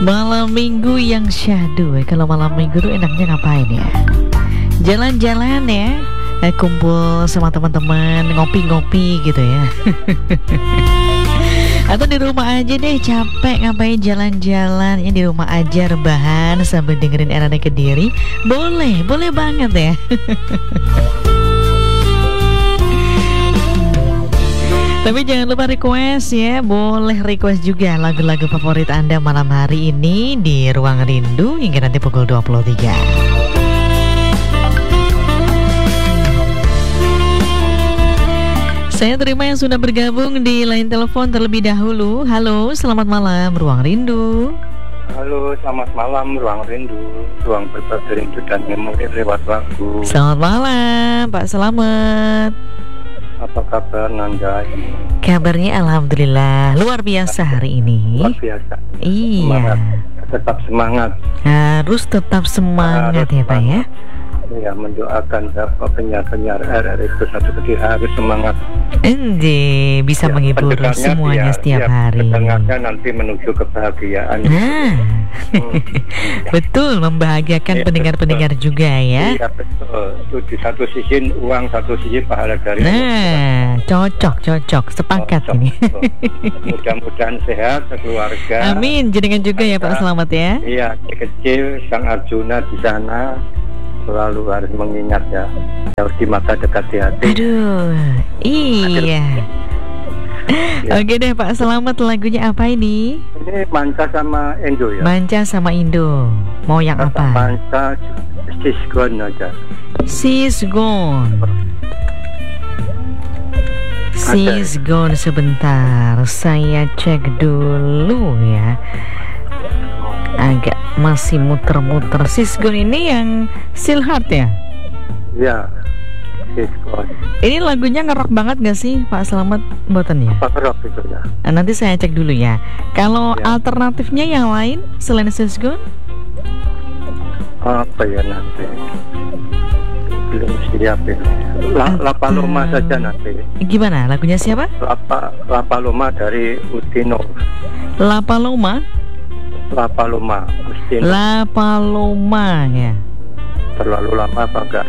Malam minggu yang syahdu. Kalau malam minggu tuh enaknya ngapain ya? Jalan-jalan ya, kumpul sama teman-teman, ngopi-ngopi gitu ya. Atau di rumah aja deh, capek ngapain jalan-jalan ya, di rumah aja rebahan sambil dengerin Era Kediri. Boleh banget ya. Tapi jangan lupa request ya, boleh request juga lagu-lagu favorit Anda malam hari ini di Ruang Rindu hingga nanti pukul 23. Saya terima yang sudah bergabung di line telepon terlebih dahulu. Halo, selamat malam Ruang Rindu. Halo, selamat malam Ruang Rindu, ruang berbagi rindu dan memori lewat lagu. Selamat malam Pak Selamat. Apa kabar Nanda ini? Kabarnya alhamdulillah luar biasa hari ini. Luar biasa. Iya. Semangat. Tetap semangat. Harus tetap semangat ya Pak ya. Ya, mendoakan penyiar-penyiar RRI Bersatu Kediri harus semangat. Bisa ya, menghibur semuanya setiap hari. Pendengarnya nanti menuju kebahagiaan. Nah, betul, membahagiakan ya, pendengar-pendengar juga ya. Iya betul. Itu di satu sisi uang, satu sisi pahala dari. Nah, cocok, sepakat ini. Mudah-mudahan sehat keluarga. Amin, jenengan juga ya Pak Selamat ya. Iya, kecil Sang Arjuna di sana selalu harus mengingat ya, harus di mata dekat di hati. Aduh, iya. Ya. Oke deh Pak Selamat, lagunya apa ini? Ini Manca sama Indo ya. Manca sama Indo. Mau yang apa? Manca She's Gone aja. She's Gone. She's Gone, sebentar. Saya cek dulu ya. Agak masih muter-muter. She's Gone ini yang Still Heart ya? Iya, She's Gone. Ini lagunya ngerok banget gak sih Pak Selamat buatan ya? Apa ngerok itu ya? Nah, nanti saya cek dulu ya. Kalau ya, alternatifnya yang lain selain She's Gone? Apa ya nanti? Belum siap ini. La Paloma saja nanti. Gimana? Lagunya siapa? La Paloma dari Udino. La Paloma? La Paloma, Udino. La Paloma ya. Terlalu lama apa enggak?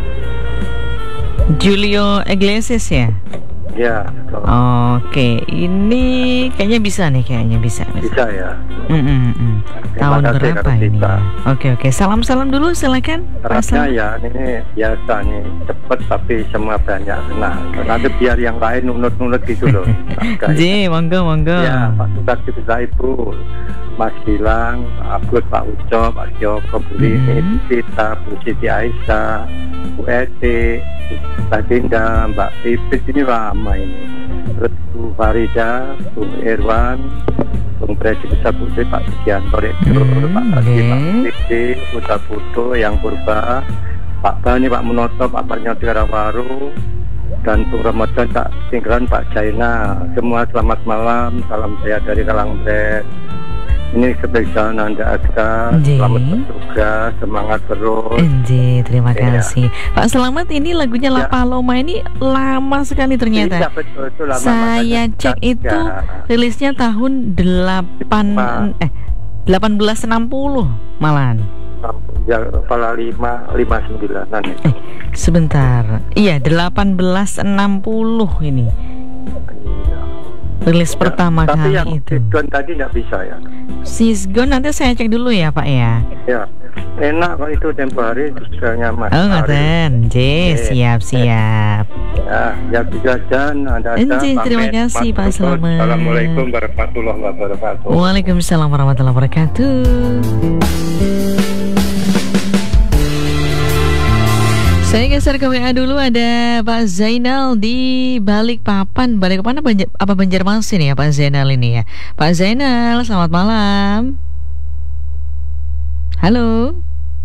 Julio Iglesias ya? Ya, betul. Oke, ini kayaknya bisa nih, bisa ya. Tahun berapa ini? Ya? Oke, salam dulu silakan. Rasanya ya ini biasa nih, cepet tapi semua banyak. Nah, nanti biar yang lain nunut gitu loh. Monggo. Ya, Pak Tukar juga Ibu, Mas Gilang, Pak Abud, Pak Ucok, Pak Joko, Bu Rini, Tita, Bu Siti Aisyah, Bu Eti, Mbak Dinda, Mbak Pipit, ini lama ini. Terus Bu Farida, Bu Irwan, Bung Presi Besar Putri, Pak Sugianto, Pak Tadi, Pak Titi, Uta Putu, Yang Purba, Pak Bani, Pak Munoto, Pak Parnyati Karawaru, dan Bung Ramadan, Pak Singkran, Pak Jaina. Semua selamat malam, salam saya dari Kalangbrek. Ini spesial Nanda Aska, selamat bertugas, semangat terus. Terima kasih Pak Selamat. Ini lagunya La Paloma ini lama sekali ternyata. Iya, betul, itu lama. Saya cek itu rilisnya tahun 1860 malahan. Ya, kepala 559-an itu. Sebentar. Iya, 1860 ini. Rilis pertama kali yang itu. She's Gone tadi nggak bisa ya? She's Gone nanti saya cek dulu ya Pak ya. Ya, enak kok itu tempo hari juga nyaman. Oh ngaten, siap. Ya jajan ada. Terima kasih Pak Selamat. Assalamualaikum warahmatullahi wabarakatuh. Waalaikumsalam warahmatullahi wabarakatuh. Saya geser ke WA dulu, ada Pak Zainal di Balikpapan. Balikpapan apa Banjarmasin ya Pak Zainal ini ya? Pak Zainal, selamat malam. Halo.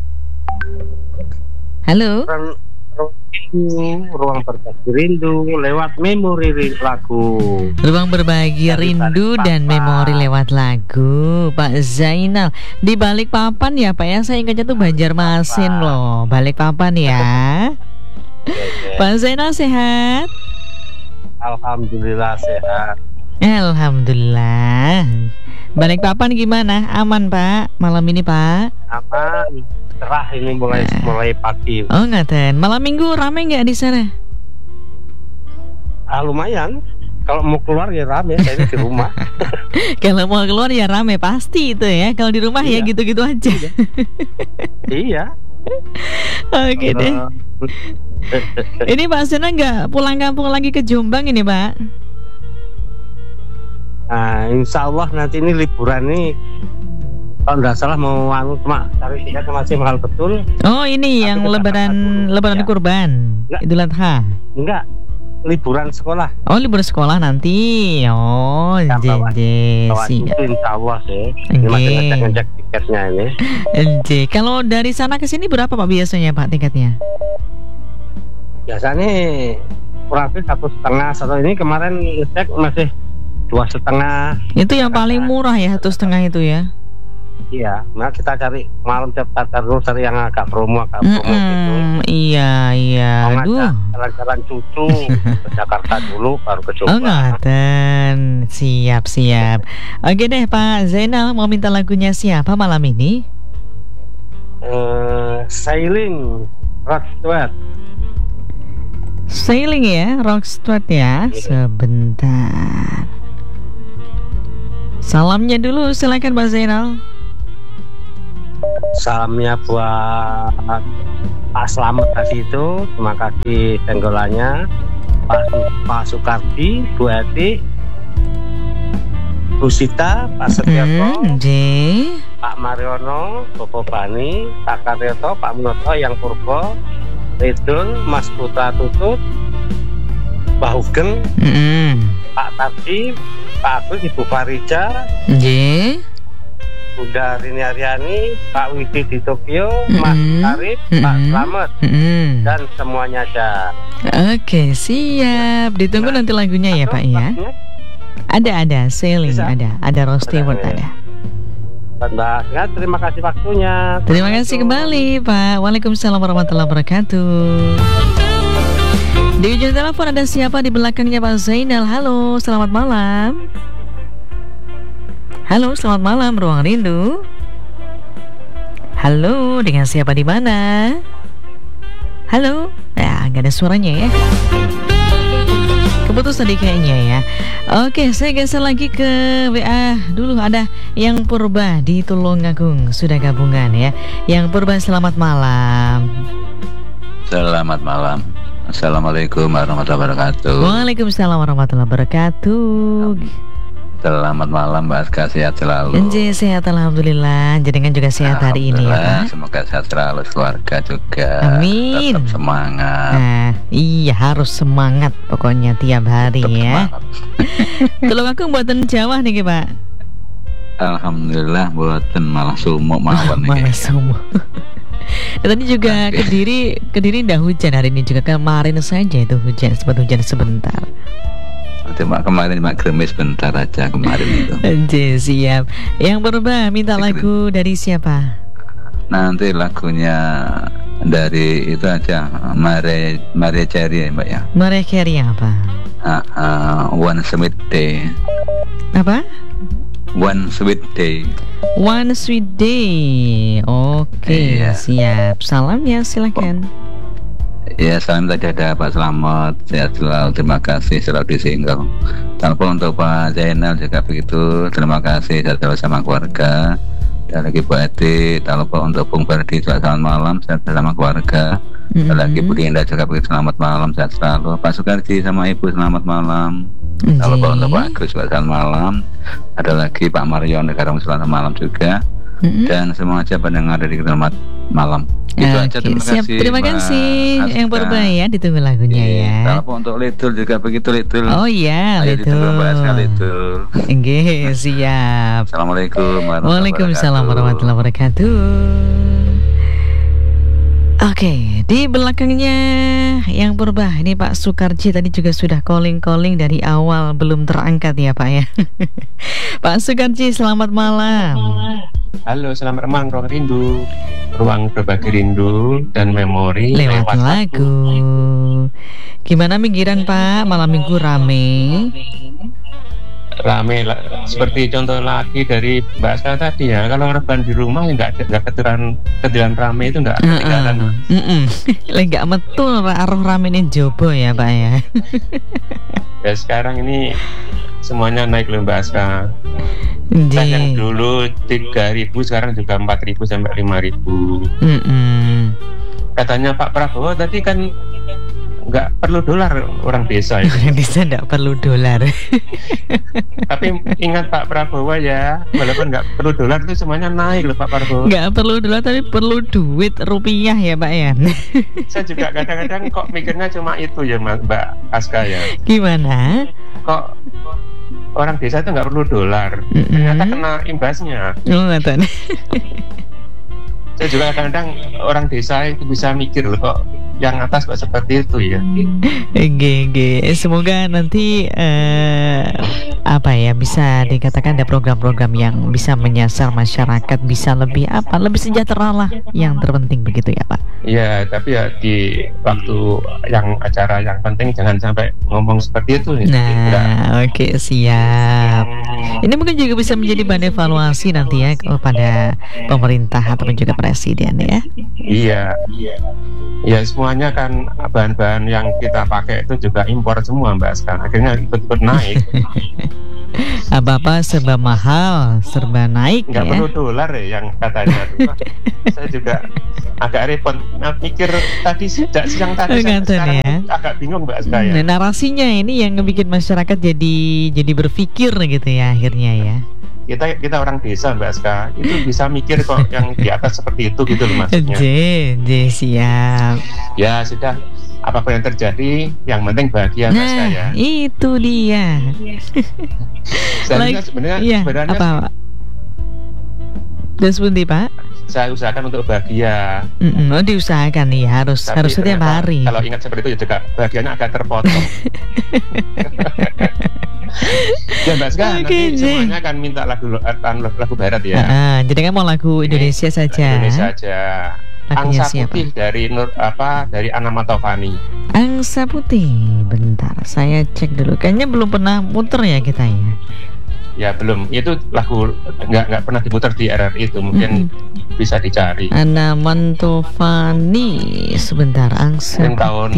Ruang berbagi rindu lewat memori lagu. Ruang berbagi rindu dan memori lewat lagu. Pak Zainal di Balikpapan ya Pak ya. Saya ingatnya tuh Banjarmasin loh. Balikpapan ya. Pak Zainal sehat? Alhamdulillah sehat. Alhamdulillah. Balik papan gimana? Aman Pak malam ini Pak? Aman. Cerah ini mulai pagi. Oh ngaten. Malam minggu rame nggak di sana? Lumayan. Kalau mau keluar ya rame. Saya ini di rumah. Kalau mau keluar ya rame pasti itu ya. Kalau di rumah ya gitu-gitu aja. Iya. Oke deh. Ini Pak Sena nggak pulang kampung lagi ke Jombang ini Pak? Nah, insya Allah nanti ini liburan nih. Kalau nggak salah mau cuma cari tiket masih mahal betul. Oh ini yang lebaran ya. kurban, Idul Adha. Enggak, liburan sekolah. Oh libur sekolah nanti. Oh siap. Insya Allah sih. Ini masih ngecek tiketnya ini. Kalau dari sana ke sini berapa Pak biasanya Pak tiketnya? Biasanya kurang lebih 1,5. Satu ini kemarin ngecek masih 2,5. Itu yang paling murah ya 1,5 itu ya? Iya, nah kita cari malam cepat terus cari yang agak promo gitu. Iya. Aduh. Jalan-jalan cucu ke Jakarta dulu baru ke Jombang. Oh ngaten, siap. Oke deh Pak Zainal, mau minta lagunya siapa malam ini? Sailing Rod Stewart. Sailing ya, Rod Stewart ya. Sebentar. Salamnya dulu silakan Pak Zainal. Salamnya buat Pak Slamet tadi itu, terima kasih tenggolannya, Pak Sukardi, Bu Eti, Bu Sita, Pak Setiarto, Pak Mariono, Bobo Bani, Pak Karyoto, Pak Munoto, yang Purbo, Ridul, Mas Putra Tutut, Mbah Hugeng, Pak Tardi, Pak Agus, Ibu Farija, Bunda Rini Aryani, Pak Widi di Tokyo, Mas Arif, Pak Slamet, dan semuanya aja. Oke, siap. Ditunggu nanti lagunya ya Pak ya. Ada Sailing, ada Rod Stewart ada. Mbak, terima kasih waktunya. Terima kasih kembali Pak. Waalaikumsalam warahmatullahi wabarakatuh. Di ujung telepon ada siapa di belakangnya Pak Zainal? Halo, selamat malam. Halo, selamat malam Ruang Rindu. Halo, dengan siapa di mana? Halo, nggak ada suaranya ya. Keputus tadi kayaknya ya. Oke, saya geser lagi ke WA dulu. Ada yang Purba di Tulungagung sudah gabungan ya. Yang Purba, selamat malam. Selamat malam. Assalamualaikum warahmatullahi wabarakatuh. Waalaikumsalam warahmatullahi wabarakatuh. Selamat malam Mbak Aska, sehat selalu. Sehat alhamdulillah. Jenengan juga sehat hari ini ya Pak. Semoga sehat selalu, keluarga juga. Amin. Tetap semangat. Iya harus semangat pokoknya tiap hari ya. Tulung aku buatan Jawa nih Pak. Alhamdulillah buatan malah sumuk mawon nih. Malah sumuk. Tadi juga Kediri ndak hujan hari ini juga, kemarin saja itu hujan sebentar. Cuma kemarin gerimis bentar aja kemarin itu. Siap. Yang berubah minta lagu dari siapa? Nanti lagunya dari itu aja, Maria Carey Mbak ya. Maria Carey apa? One Sweet Day. Apa? One Sweet Day. One Sweet Day. Oke, siap. Salamnya silakan. Ya, salam tadi ada Pak Slamet, sehat selalu, terima kasih selalu disinggau. Telepon untuk Pak Zainal juga begitu, terima kasih sehat selalu sama keluarga. Dan lagi Bu Eti, telepon untuk Bung Ferdi, selamat malam, sehat sama keluarga. Dan lagi Bu Dinda juga begitu, selamat malam, sehat selalu. Pak Sukardi sama Ibu, selamat malam. Telepon untuk Pak Agus, selamat malam. Ada lagi Pak Marion, selamat malam juga. Dan semua aja pendengar dari selamat malam. Itu aja, terima kasih yang Purba ya, ditunggu lagunya ya. Telepon untuk Lidul juga begitu, Lidul. Oh iya, Lidul. Siap. Assalamualaikum Waalaikumsalam warahmatullahi wabarakatuh. Oke, di belakangnya yang Purba ini Pak Sukarji tadi juga sudah calling dari awal, belum terangkat ya Pak ya. Pak Sukarji, selamat malam. Halo, selamat malam Ruang Rindu, ruang berbagi rindu dan memori lewat lagu. Gimana minggiran Pak? Malam minggu rame? rame seperti contoh lagi dari Mbak Aska tadi ya, kalau rebahan di rumah ya nggak ketiduran rame itu nggak ketinggalan. Lagi nggak metu arah ramenin jobo ya Pak ya. Ya sekarang ini semuanya naik loh Mbak Aska. Kan yang dulu 3.000 sekarang juga 4.000 sampai 5.000. Katanya Pak Prabowo tadi kan nggak perlu dolar orang desa itu. Orang desa nggak perlu dolar. Tapi ingat Pak Prabowo ya, walaupun nggak perlu dolar itu semuanya naik loh Pak Prabowo. Nggak perlu dolar tapi perlu duit rupiah ya Pak ya. Saya juga kadang-kadang kok mikirnya cuma itu ya Mbak Aska ya. Gimana? Kok orang desa itu nggak perlu dolar, ternyata kena imbasnya. Oh nggak tahu. Saya juga kadang-kadang orang desa itu bisa mikir loh kok yang atas kok seperti itu ya. Semoga nanti bisa dikatakan ada program-program yang bisa menyasar masyarakat, bisa lebih sejahtera lah, yang terpenting begitu ya Pak. Iya, tapi ya di waktu yang acara yang penting jangan sampai ngomong seperti itu. Nah, oke, siap. Ini mungkin juga bisa menjadi bahan evaluasi nanti ya kepada pemerintah ataupun juga presiden ya. Iya. Ya semuanya kan bahan-bahan yang kita pakai itu juga impor semua Mbak Aska. Akhirnya ikut-ikut naik. Apa-apa serba mahal, serba naik. Nggak perlu dolar ya yang katanya. Saya juga agak repot mikir tadi sejak siang tadi sekarang ya. Agak bingung Mbak Aska ya. Narasinya ini yang ngebikin masyarakat jadi berpikir gitu ya akhirnya ya. Kita orang desa Mbak Aska itu bisa mikir kok yang di atas seperti itu gitu loh maksudnya. Siap. Ya sudah, apapun yang terjadi yang penting bahagia Mbak Aska ya. Itu dia. Sebenarnya apa Pak? Dan sebentar Pak, saya usahakan untuk bahagia. Diusahakan nih harus setiap hari. Kalau ingat seperti itu ya juga bahagianya agak terpotong. Ya Mbak Ska, nanti semuanya akan minta lagu barat ya. Jadi kan mau lagu Indonesia saja. Indonesia aja. Angsa Putih dari dari Anama Taufani. Angsa Putih, bentar saya cek dulu. Kayaknya belum pernah muter ya kita ya. Ya belum, itu lagu nggak pernah diputar di RRI itu, mungkin bisa dicari. Anama Taufani, sebentar, Angsa Putih. Tahun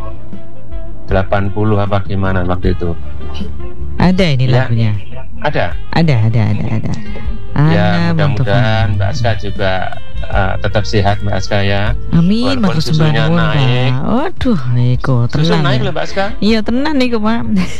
80 apa gimana waktu itu? Ada ini lagunya. Ada. Ya mudah-mudahan Mbak Aska juga tetap sehat Mbak Aska ya. Amin. Walaupun susunya naik. Waduh, Eko susu naik loh Mbak Aska. Iya tenan nih Pak.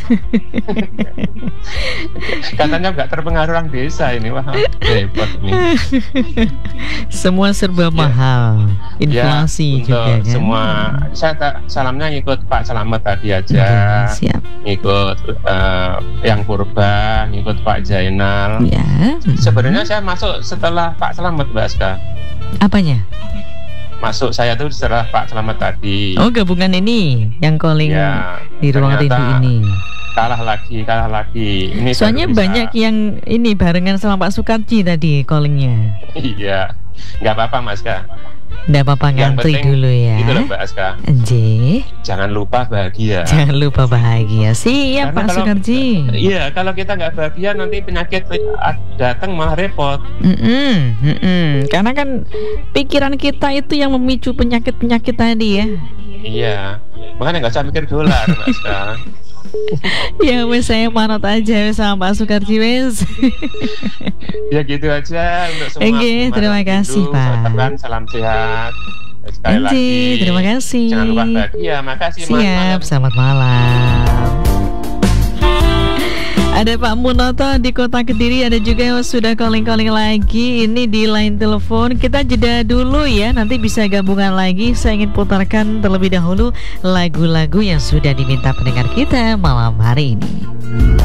Katanya nggak terpengaruh orang desa ini, wah repot ini. Semua serba mahal, inflasi juga kan. Semua saya salamnya ngikut Pak Slamet tadi aja. Siap. Ngikut yang Purba, ngikut Pak Zainal. Ya. Sebenarnya saya masuk setelah Pak Slamet Mbak Aska. Apanya? Masuk saya tuh setelah Pak Slamet tadi. Oh, gabungan ini yang calling ya, di ruang rindu ini. Kalah lagi. Ini soalnya banyak yang ini barengan sama Pak Sukarji tadi callingnya. Iya, nggak apa-apa Mas Aska. Nggak apa-apa, ngantri dulu ya. Itu loh Mbak Aska. Jangan lupa bahagia. Siap Pak Sukarji. Iya, kalau kita nggak bahagia nanti penyakit datang malah repot. Karena kan pikiran kita itu yang memicu penyakit tadi ya. Iya, makanya nggak usah mikir dolar Mbak Aska. Ya wes, saya manut aja sama Pak Sukarji wes. Ya gitu aja untuk semua. Terima kasih Pak. Salam sehat. Sekali lagi terima kasih. Jangan lupa bahagia. Makasih. Siap, selamat malam. Ada Pak Munoto di Kota Kediri, ada juga yang sudah calling lagi. Ini di line telepon. Kita jeda dulu ya, nanti bisa gabungan lagi. Saya ingin putarkan terlebih dahulu lagu-lagu yang sudah diminta pendengar kita malam hari ini.